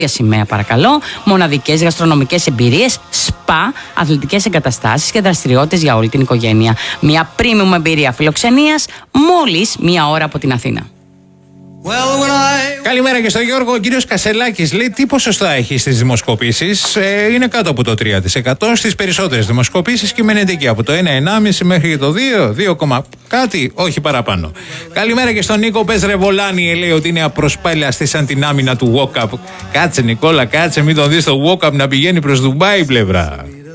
σημαία παρακαλώ, μοναδικές γαστρονομικές εμπειρίες, σπα, αθλητικές εγκαταστάσεις και δραστηριότητες για όλη την οικογένεια. Μια premium εμπειρία φιλοξενίας μόλις 1 ώρα από την Αθήνα. Καλημέρα και στον Γιώργο. Ο κύριος Κασελάκης λέει τι ποσοστά έχει στις δημοσκοπήσεις. Είναι κάτω από το 3%. Στις περισσότερες δημοσκοπήσεις κειμενετική. Από το 1,5 μέχρι το 2, κάτι, όχι παραπάνω. Καλημέρα και στον Νίκο. Πες ρε Βολάνη, λέει ότι είναι απροσπέλαστη σαν την άμυνα του walk-up. Κάτσε Νικόλα, κάτσε, μην τον δεις το walk-up να πηγαίνει προς Ντουμπάι πλευρά.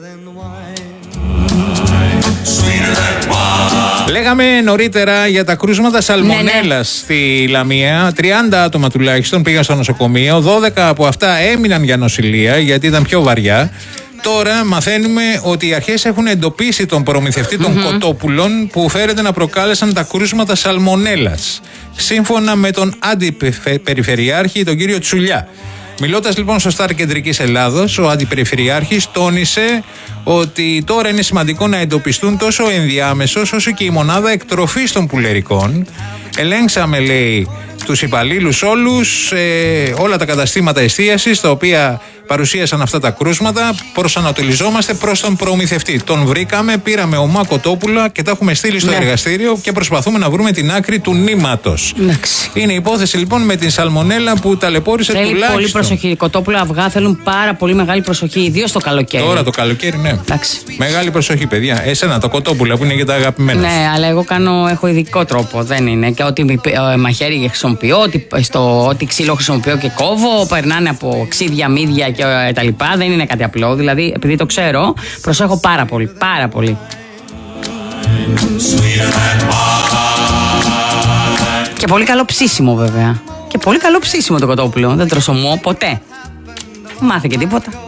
Λέγαμε νωρίτερα για τα κρούσματα σαλμονέλας στη Λαμία. 30 άτομα τουλάχιστον πήγαν στο νοσοκομείο. 12 από αυτά έμειναν για νοσηλεία γιατί ήταν πιο βαριά. Τώρα μαθαίνουμε ότι οι αρχές έχουν εντοπίσει τον προμηθευτή των κοτόπουλων που φέρεται να προκάλεσαν τα κρούσματα σαλμονέλας. Σύμφωνα με τον αντιπεριφερειάρχη, τον κύριο Τσουλιά. Μιλώντας λοιπόν στο Σταρ Κεντρικής Ελλάδος, ο Αντιπεριφερειάρχης τόνισε ότι τώρα είναι σημαντικό να εντοπιστούν τόσο ο ενδιάμεσος όσο και η μονάδα εκτροφής των πουλερικών. Ελέγξαμε, λέει, τους υπαλλήλους όλους, όλα τα καταστήματα εστίασης τα οποία παρουσίασαν αυτά τα κρούσματα. Προσανατολιζόμαστε προς τον προμηθευτή. Τον βρήκαμε, πήραμε ομά κοτόπουλα και τα έχουμε στείλει στο εργαστήριο και προσπαθούμε να βρούμε την άκρη του νήματος. Είναι υπόθεση λοιπόν με την σαλμονέλα που ταλαιπώρησε τουλάχιστον. Θέλει πολύ προσοχή. Κοτόπουλα, αυγά θέλουν πάρα πολύ μεγάλη προσοχή, ιδίως το καλοκαίρι. Τώρα το καλοκαίρι, ναι. Εντάξει. Μεγάλη προσοχή, παιδιά. Εσένα τα κοτόπουλα που είναι για τα αγαπημένα. Ναι, αλλά εγώ έχω ειδικό τρόπο. Δεν είναι. Και ό,τι μαχαίρι χρησιμοποιώ, ό,τι ξύλο χρησιμοποιώ και κόβω, περνάνε από ξύδια, μύδια και τα λοιπά. Δεν είναι κάτι απλό. Δηλαδή, επειδή το ξέρω, προσέχω πάρα πολύ. Πάρα πολύ. Και πολύ καλό ψήσιμο, βέβαια. Και πολύ καλό ψήσιμο το κοτόπουλο. Δεν τροσομώ ποτέ. Μάθε και τίποτα.